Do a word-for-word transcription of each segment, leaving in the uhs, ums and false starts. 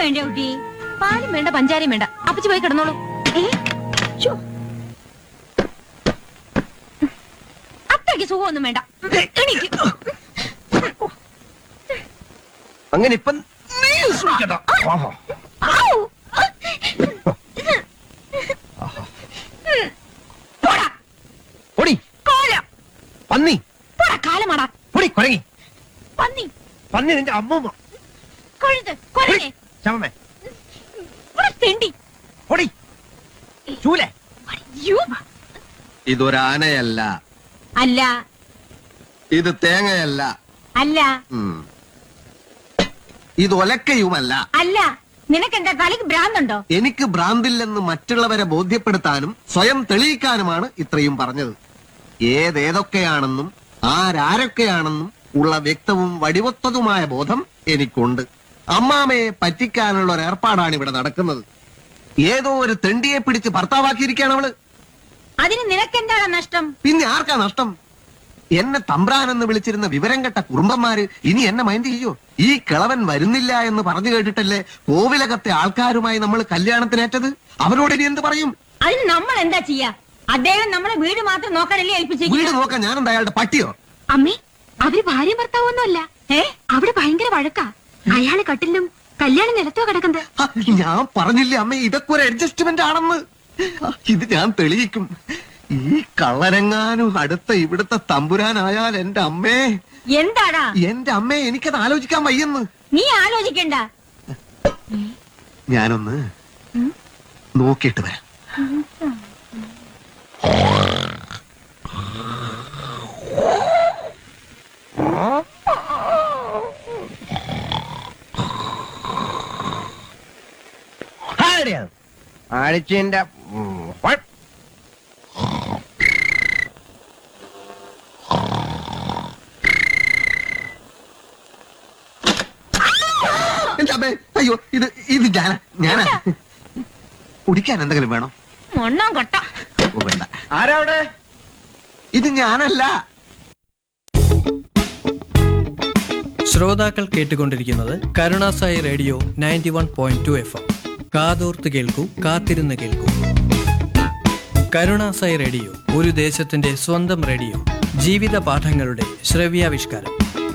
വേണ്ട കുട്ടി? പാലും വേണ്ട, പഞ്ചാരയും വേണ്ട. അപ്പച്ചി പോയി കിടന്നോളൂ. അത്രയ്ക്ക് സുഖമൊന്നും വേണ്ട. അങ്ങനെ ഇപ്പം പന്നി കാലമാടാ കൊരങ്ങി പന്നി പന്നി നിന്റെ അമ്മൂമ്മ കൊഴുത് കൊരങ്ങേ ശവമേ തെണ്ടി പൊടി ചൂലേ. ഇതൊരാനയല്ല, അല്ല ഇത് തേങ്ങയല്ല, അല്ല ഇത് ഒലക്കയുമല്ല. അല്ല. നിനക്കെന്താ തലയ്ക്ക് ഭ്രാന്തുണ്ടോ? എനിക്ക് ഭ്രാന്തില്ലെന്ന് മറ്റുള്ളവരെ ബോധ്യപ്പെടുത്താനും സ്വയം തെളിയിക്കാനുമാണ് ഇത്രയും പറഞ്ഞത്. ഏതേതൊക്കെയാണെന്നും ആരാരൊക്കെയാണെന്നും ഉള്ള വ്യക്തവും വടിവത്തതുമായ ബോധം എനിക്കുണ്ട്. അമ്മാമയെ പറ്റിക്കാനുള്ള ഒരു ഏർപ്പാടാണ് ഇവിടെ നടക്കുന്നത്. ഏതോ ഒരു തെണ്ടിയെ പിടിച്ച് ഭർത്താവാക്കിയിരിക്കുകയാണ് അവള്. അതിന് നിനക്കെന്താണ് നഷ്ടം? പിന്നെ ആർക്കാ നഷ്ടം? എന്നെ തമ്പ്രാനെന്ന് വിളിച്ചിരുന്ന വിവരം കെട്ട കുറുമ്പന്മാര് ഇനി എന്നെ മൈൻഡ് ചെയ്യോ? ഈ കിളവൻ വരുന്നില്ല എന്ന് പറഞ്ഞു കേട്ടിട്ടല്ലേ കോവിലകത്തെ ആൾക്കാരുമായി നമ്മൾ കല്യാണത്തിനേറ്റത്. അവരോട് ഇനി എന്ത് പറയും? അതിന് നമ്മൾ എന്താ ചെയ്യാ? അദ്ദേഹം നമ്മളെ വീട് മാത്രം നോക്കാനല്ലേ ഏൽപ്പിച്ചേക്കും. വീട് നോക്കാൻ ഞാനെന്താ അയാളുടെ പട്ടിയോ? അമ്മേ, അവര് ഭാര്യ ഭർത്താവൊന്നുമല്ല. ഏ അവിടെ ഭയങ്കര വഴക്കാ. അയാള് കട്ടിലും കല്യാണം നിലത്തോ കിടക്കുന്നത്. ഞാൻ പറഞ്ഞില്ലേ അമ്മേ, ഇതൊക്കെ ഒരു അഡ്ജസ്റ്റ്മെന്റ് ആണെന്ന്. ഇത് ഞാൻ തെളിയിക്കും. ഈ കള്ളനെങ്ങാനും അടുത്ത ഇവിടുത്തെ തമ്പുരാനായാൽ എന്റെ അമ്മേ. എന്താടാ? എന്റെ അമ്മേ, എനിക്കത് ആലോചിക്കാൻ വയ്യെന്ന്. നീ ആലോചിക്കണ്ട. ഞാനൊന്ന് നോക്കിയിട്ട് വരാം. ആഴ്ചന്റെ എന്റെ അമ്മേ, അയ്യോ, ഇത് ഇത് ഞാനാ ഞാനാ കുടിക്കാൻ എന്തെങ്കിലും വേണോ? മണ്ണാൻ കൊട്ട. ഓ വേണ്ട. ആരാ അവിടെ? ഇത് ഞാനല്ല. ശ്രോതാക്കൾ കേട്ടുകൊണ്ടിരിക്കുന്നത് Karunasai radio ninety one point two F M. കാതോർത്ത് കേൾക്കൂ, കാത്തിരുന്ന് കേൾക്കൂ. കരുണാസായി റേഡിയോ ഒരു ദേശത്തിന്റെ സ്വന്തം റേഡിയോ. ജീവിത പാഠങ്ങളുടെ ശ്രവ്യാവിഷ്കാരം.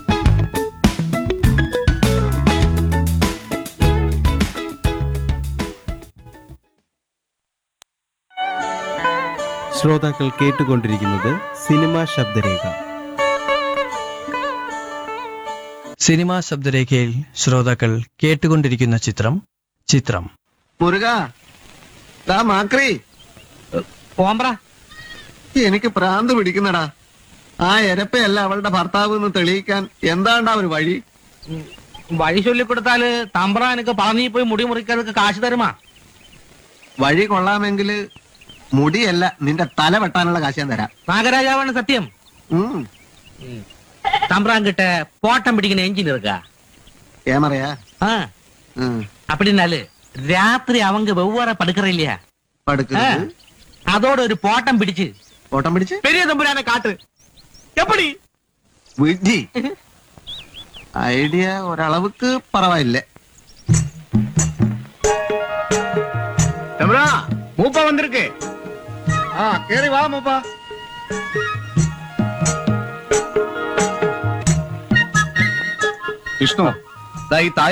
ശ്രോതാക്കൾ കേട്ടുകൊണ്ടിരിക്കുന്നത് സിനിമാ ശബ്ദരേഖ. സിനിമാ ശബ്ദരേഖയിൽ ശ്രോതാക്കൾ കേട്ടുകൊണ്ടിരിക്കുന്ന ചിത്രം ചിത്രം മുരുക, ദാ മാക്രി, ഓമ്പ്ര, എനിക്ക് പ്രാന്ത് പിടിക്കുന്നടാ. ആ എരപ്പയല്ല അവളുടെ ഭർത്താവ് എന്ന് തെളിയിക്കാൻ എന്താണ്ടാ ഒരു വഴി? വഴി ചൊല്ലിക്കൊടുത്താല് തമ്പ്രാനൊക്കെ പളനി പോയി മുടി മുറിക്കാതൊക്കെ കാശ് തരുമാ. വഴി കൊള്ളാമെങ്കിൽ മുടിയല്ല, നിന്റെ തല വെട്ടാനുള്ള കാശ് ഞാൻ തരാം. നാഗരാജാവാണ് സത്യം. ഉം. தம்பரான் கிட்ட போட்டம் பிடிக்கிற என்ஜின் இருக்கா? ஏமறையா? அப்படின்னாலு ராத்திரி அவங்க வெவ்வேற படுக்கிற இல்லையா? படுக்கிறது. அதோட ஒரு போட்டம் பிடிச்சு போட்டம் பிடிச்சு பெரிய தம்புரான காட்டு. எப்படி? விஜி ஐடியா ஓரளவுக்கு பரவாயில்லை. தம்பரா, மூப்பா வந்திருக்கு. ஆ, கேറി வா மூப்பா. വിഷ്ണു,